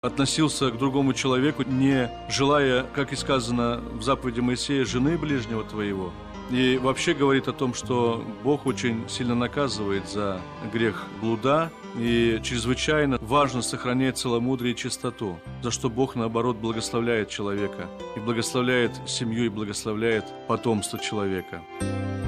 относился к другому человеку, не желая, как и сказано в заповеди Моисея, жены ближнего твоего. И вообще говорит о том, что Бог очень сильно наказывает за грех блуда, и чрезвычайно важно сохранять целомудрие и чистоту, за что Бог, наоборот, благословляет человека, и благословляет семью, и благословляет потомство человека.